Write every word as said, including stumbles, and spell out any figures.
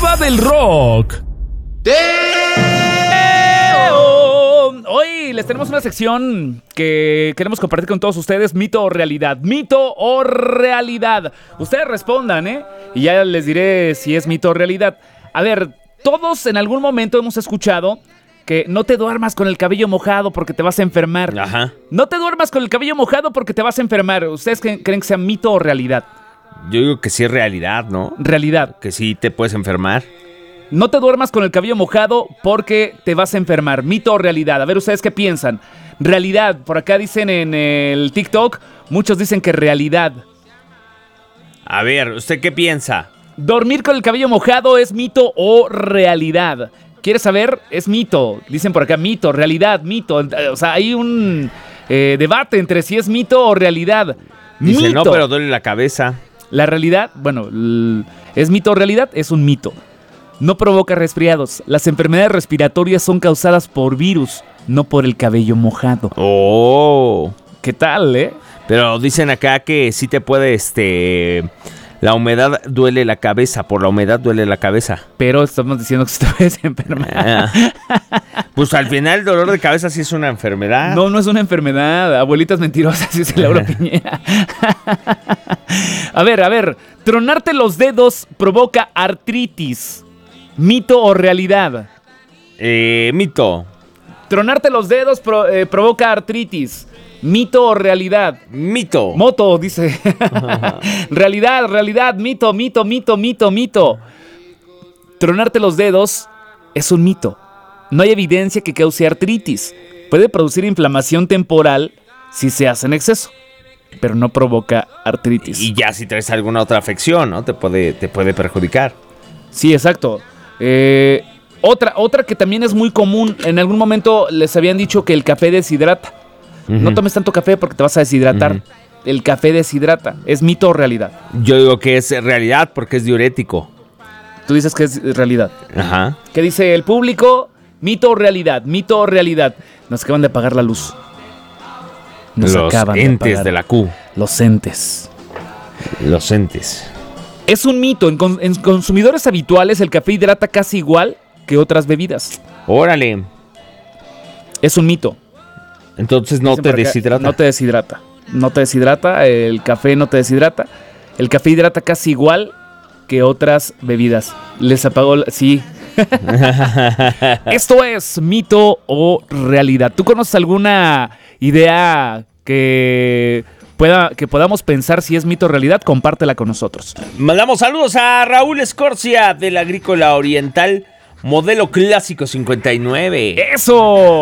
diva del rock. Hoy les tenemos una sección que queremos compartir con todos ustedes. Mito o realidad. Mito o realidad. Ustedes respondan, ¿eh? Y ya les diré si es mito o realidad. A ver, todos en algún momento hemos escuchado que no te duermas con el cabello mojado porque te vas a enfermar. Ajá. No te duermas con el cabello mojado porque te vas a enfermar. ¿Ustedes creen que sea mito o realidad? Yo digo que sí es realidad, ¿no? Realidad. Que sí te puedes enfermar. No te duermas con el cabello mojado porque te vas a enfermar. ¿Mito o realidad? A ver, ¿ustedes qué piensan? Realidad. Por acá dicen en el TikTok, muchos dicen que realidad. A ver, ¿usted qué piensa? ¿Dormir con el cabello mojado es mito o realidad? ¿Quieres saber? Es mito. Dicen por acá mito, realidad, mito. O sea, hay un eh, debate entre si es mito o realidad. Dice, mito. no, pero duele la cabeza. La realidad, bueno, ¿es mito o realidad? Es un mito. No provoca resfriados. Las enfermedades respiratorias son causadas por virus, no por el cabello mojado. Oh. ¿Qué tal, eh? Pero dicen acá que sí te puede, este... La humedad duele la cabeza, por la humedad duele la cabeza. Pero estamos diciendo que si te puedes enfermar. Ah. Pues al final el dolor de cabeza sí es una enfermedad. No, no es una enfermedad. Abuelitas mentirosas, dice Laura Piñera. A ver, a ver. Tronarte los dedos provoca artritis. ¿Mito o realidad? Eh, mito. Tronarte los dedos pro, eh, provoca artritis. ¿Mito o realidad? Mito. Moto, dice. Realidad, realidad, mito, mito, mito, mito, mito. Tronarte los dedos es un mito. No hay evidencia que cause artritis. Puede producir inflamación temporal si se hace en exceso, pero no provoca artritis. Y ya si traes alguna otra afección, ¿no? Te puede, te puede perjudicar. Sí, exacto. Eh, otra, otra que también es muy común. En algún momento les habían dicho que el café deshidrata. Uh-huh. No tomes tanto café porque te vas a deshidratar. Uh-huh. El café deshidrata. ¿Es mito o realidad? Yo digo que es realidad porque es diurético. Tú dices que es realidad. Ajá. ¿Qué dice el público? ¿Mito o realidad? ¿Mito o realidad? Nos acaban de apagar la luz. Nos Los acaban entes de, apagar. de la Q. Los entes. Los entes. Es un mito. En, con, en consumidores habituales el café hidrata casi igual que otras bebidas. Órale. Es un mito. Entonces no te deshidrata. No te deshidrata. No te deshidrata. El café no te deshidrata. El café hidrata casi igual que otras bebidas. Les apagó la... Sí. Esto es mito o realidad. ¿Tú conoces alguna idea que... Pueda, que podamos pensar si es mito o realidad? Compártela con nosotros. Mandamos saludos a Raúl Escorcia de la Agrícola Oriental, modelo clásico cincuenta y nueve. ¡Eso!